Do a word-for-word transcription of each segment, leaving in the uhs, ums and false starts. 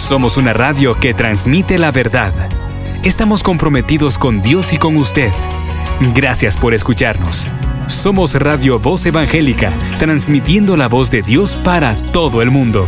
Somos una radio que transmite la verdad. Estamos comprometidos con Dios y con usted. Gracias por escucharnos. Somos Radio Voz Evangélica, transmitiendo la voz de Dios para todo el mundo.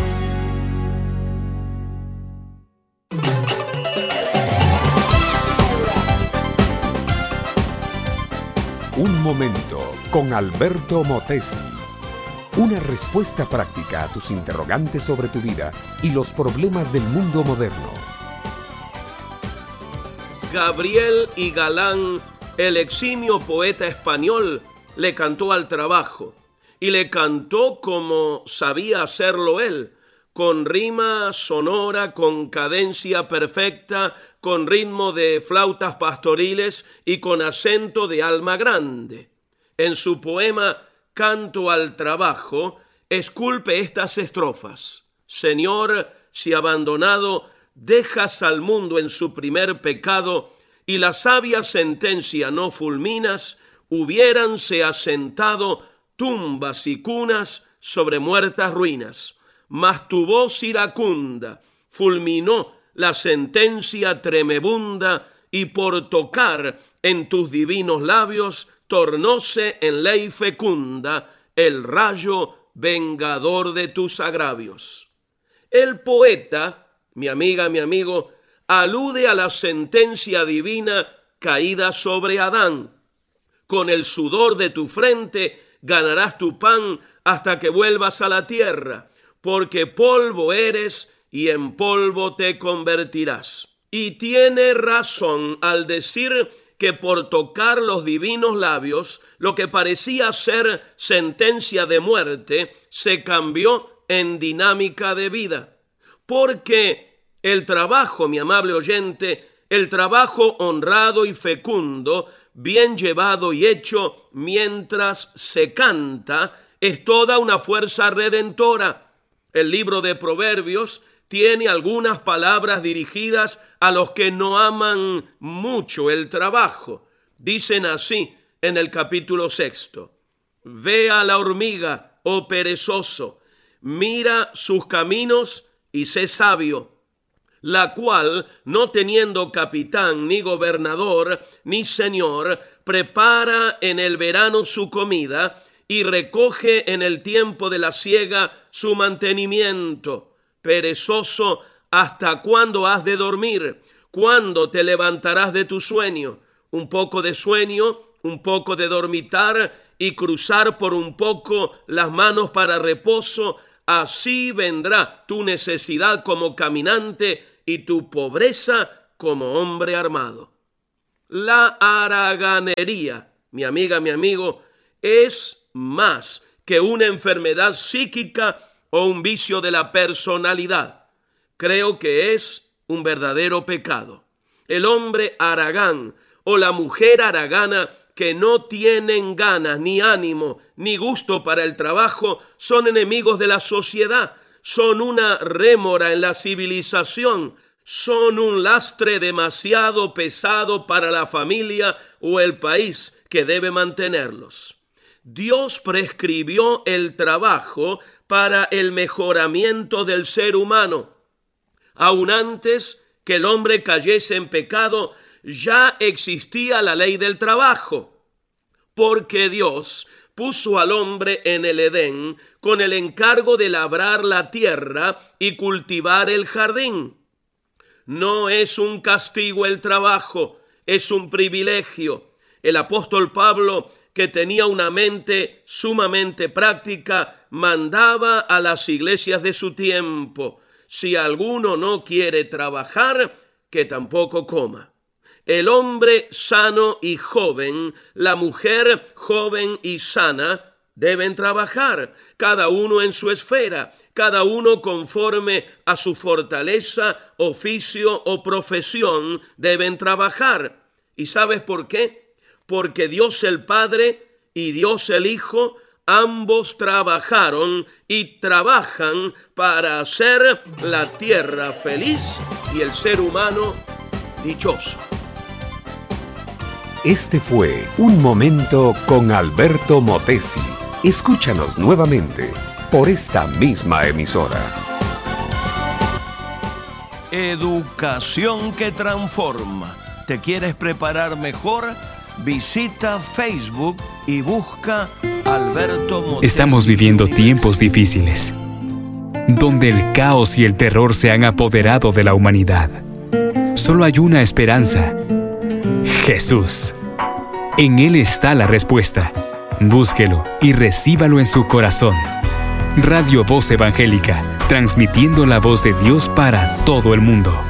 Un momento con Alberto Motesi. Una respuesta práctica a tus interrogantes sobre tu vida y los problemas del mundo moderno. Gabriel y Galán, el eximio poeta español, le cantó al trabajo, y le cantó como sabía hacerlo él, con rima sonora, con cadencia perfecta, con ritmo de flautas pastoriles y con acento de alma grande. En su poema Canto al trabajo, esculpe estas estrofas. Señor, si abandonado dejas al mundo en su primer pecado y la sabia sentencia no fulminas, hubiéranse asentado tumbas y cunas sobre muertas ruinas. Mas tu voz iracunda fulminó la sentencia tremebunda y por tocar en tus divinos labios tornóse en ley fecunda el rayo vengador de tus agravios. El poeta, mi amiga, mi amigo, alude a la sentencia divina caída sobre Adán. Con el sudor de tu frente ganarás tu pan hasta que vuelvas a la tierra, porque polvo eres y en polvo te convertirás. Y tiene razón al decir que por tocar los divinos labios, lo que parecía ser sentencia de muerte, se cambió en dinámica de vida. Porque el trabajo, mi amable oyente, el trabajo honrado y fecundo, bien llevado y hecho mientras se canta, es toda una fuerza redentora. El libro de Proverbios tiene algunas palabras dirigidas a los que no aman mucho el trabajo. Dicen así en el capítulo sexto: Ve a la hormiga, oh perezoso, mira sus caminos y sé sabio, la cual, no teniendo capitán, ni gobernador, ni señor, prepara en el verano su comida y recoge en el tiempo de la siega su mantenimiento. Perezoso, ¿hasta cuándo has de dormir? ¿Cuándo te levantarás de tu sueño? Un poco de sueño, un poco de dormitar y cruzar por un poco las manos para reposo. Así vendrá tu necesidad como caminante y tu pobreza como hombre armado. La haraganería, mi amiga, mi amigo, es más que una enfermedad psíquica o un vicio de la personalidad. Creo que es un verdadero pecado. El hombre haragán o la mujer haragana que no tienen ganas, ni ánimo, ni gusto para el trabajo, son enemigos de la sociedad, son una rémora en la civilización, son un lastre demasiado pesado para la familia o el país que debe mantenerlos. Dios prescribió el trabajo para el mejoramiento del ser humano. Aún antes que el hombre cayese en pecado, ya existía la ley del trabajo, porque Dios puso al hombre en el Edén con el encargo de labrar la tierra y cultivar el jardín. No es un castigo el trabajo, es un privilegio. El apóstol Pablo, que tenía una mente sumamente práctica, mandaba a las iglesias de su tiempo: si alguno no quiere trabajar, que tampoco coma. El hombre sano y joven, la mujer joven y sana, deben trabajar, cada uno en su esfera, cada uno conforme a su fortaleza, oficio o profesión, deben trabajar. ¿Y sabes por qué? Porque Dios el Padre y Dios el Hijo, ambos trabajaron y trabajan para hacer la tierra feliz y el ser humano dichoso. Este fue Un Momento con Alberto Motesi. Escúchanos nuevamente por esta misma emisora. Educación que transforma. ¿Te quieres preparar mejor? Visita Facebook y busca Alberto Motesi. Estamos viviendo tiempos difíciles, donde el caos y el terror se han apoderado de la humanidad. Solo hay una esperanza: Jesús. En Él está la respuesta. Búsquelo y recíbalo en su corazón. Radio Voz Evangélica, transmitiendo la voz de Dios para todo el mundo.